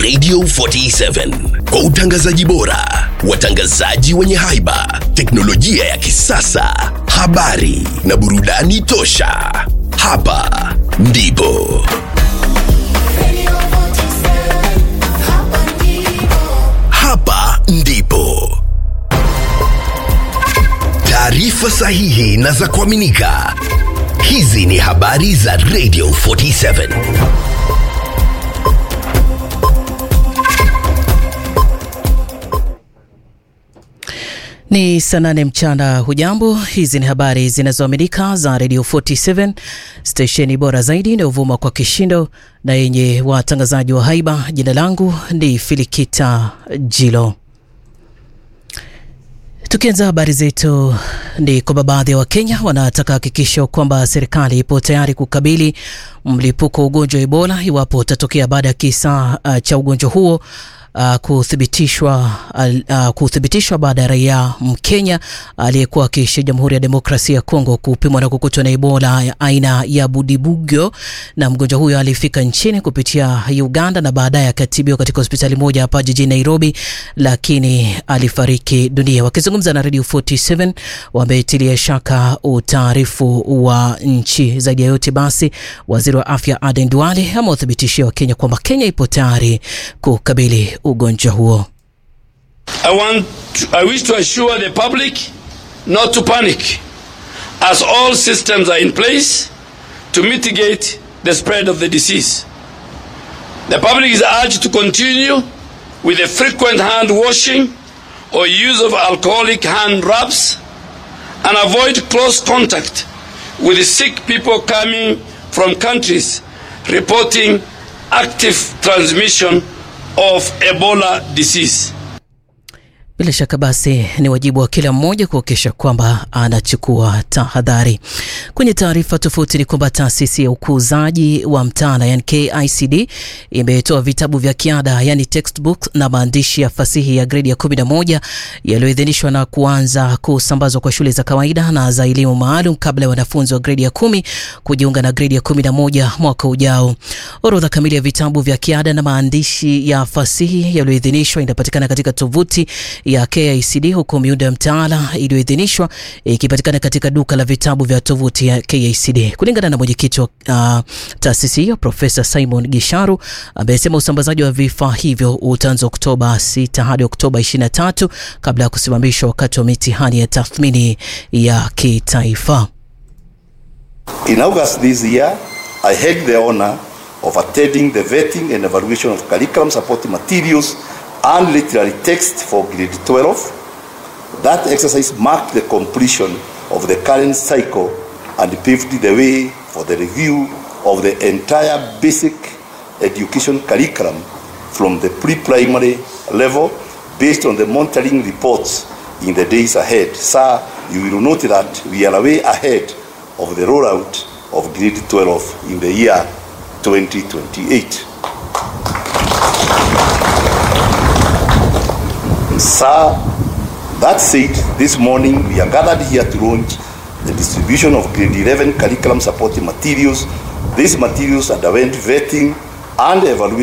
Radio 47 kwa utangazaji bora, watangazaji wenye haiba, teknolojia ya kisasa, habari na burudani tosha. Hapa ndipo taarifa sahihi na za kuaminika. Hizi ni habari za Radio 47. Ni saa 8 mchana. Hujambo, hizi ni habari zinazoaminika za Radio 47, stesheni bora zaidi inayovuma kwa kishindo na yenye watangazaji wa haiba. Jina langu ni Filikita Jilo. Tukianza habari zetu ni kwamba baadhi ya Wakenya wanataka hakikisho kwamba serikali ipo tayari kukabili mlipuko wa ugonjwa wa Ebola iwapo utatokea baada ya kisa cha ugonjwa huo kuthibitishwa baada ya raia Mkenya aliyekuwa akiishi Jamhuri ya Demokrasia ya Kongo kupimwa na kukutwa na Ebola ya aina ya Budibugyo, na mgonjwa huyo alifika nchini kupitia Uganda na baadaye akatibiwa katika hospitali moja hapa jijini Nairobi, lakini alifariki dunia. Wakizungumza na Radio 47 wametilia shaka utaarifu wa nchi. Zaidi ya yote basi, waziri wa afya Aden Duale amewahakikishia Wakenya kwamba Kenya ipo tayari kukabili ugonjwa huo. I wish to assure the public not to panic, as all systems are in place to mitigate the spread of the disease. The public is urged to continue with the frequent hand washing or use of alcoholic hand rubs and avoid close contact with sick people coming from countries reporting active transmission of Ebola disease. Bila shaka basi ni wajibu wa kila mmoja kuhakikisha kwamba anachukua tahadhari. Kwenye taarifa tofauti ni kwamba taasisi ya ukuzaji wa mtaala yani KICD imetoa vitabu vya kiada yani textbook na maandishi ya fasihi ya grade ya 11 yaliyoidhinishwa na kuanza kusambazwa kwa shule za kawaida na za elimu maalum kabla ya wanafunzi wa grade ya 10 kujiunga na grade ya 11 mwaka ujao. Orodha kamili ya vitabu vya kiada na maandishi ya fasihi yaliyoidhinishwa inapatikana katika tovuti ya KICD, huko miundo ya mtaala iliyoidhinishwa ikipatikana katika duka la vitabu vya tovuti ya KICD. Kulingana na mwenyekiti wa taasisi hiyo Profesa Simon Gisharu, amesema usambazaji wa vifaa hivyo utaanza Oktoba 6 hadi Oktoba 23 kabla ya kusimamishwa wakati wa mitihani ya tathmini ya kitaifa. In August this year, I had the honor of attending the vetting and evaluation of curriculum supporting materials and literary text for grade 12. That exercise marked the completion of the current cycle and paved the way for the review of the entire basic education curriculum from the pre-primary level based on the monitoring reports in the days ahead. Sir, you will note that we are way ahead of the rollout of grade 12 in the year 2028. Sir, that said, this morning we are gathered here to launch the distribution of grade 11 curriculum supporting materials. These materials underwent vetting and evaluation